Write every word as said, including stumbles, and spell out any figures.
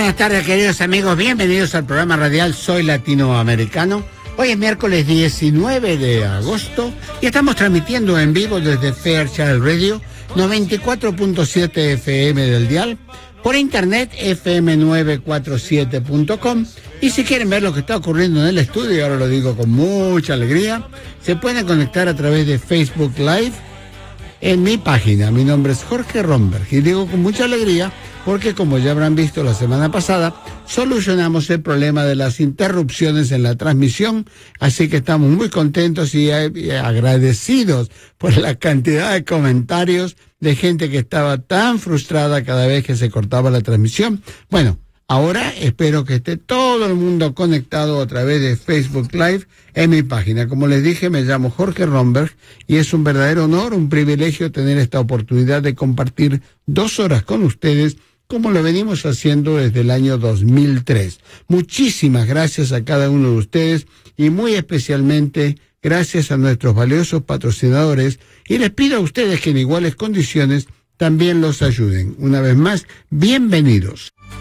buenas tardes, queridos amigos. Bienvenidos al programa radial Soy Latinoamericano. Hoy es miércoles diecinueve de agosto y estamos transmitiendo en vivo desde Fairchild Radio, noventa y cuatro punto siete F M del dial, por internet F M novecientos cuarenta y siete punto com. Y si quieren ver lo que está ocurriendo en el estudio, y ahora lo digo con mucha alegría, se pueden conectar a través de Facebook Live en mi página. Mi nombre es Jorge Romberg y digo con mucha alegría porque, como ya habrán visto la semana pasada, solucionamos el problema de las interrupciones en la transmisión, así que estamos muy contentos y agradecidos por la cantidad de comentarios de gente que estaba tan frustrada cada vez que se cortaba la transmisión. Bueno, ahora espero que esté todo el mundo conectado a través de Facebook Live en mi página. Como les dije, me llamo Jorge Romberg y es un verdadero honor, un privilegio tener esta oportunidad de compartir dos horas con ustedes, como lo venimos haciendo desde el año dos mil tres. Muchísimas gracias a cada uno de ustedes y muy especialmente gracias a nuestros valiosos patrocinadores, y les pido a ustedes que en iguales condiciones también los ayuden. Una vez más, bienvenidos.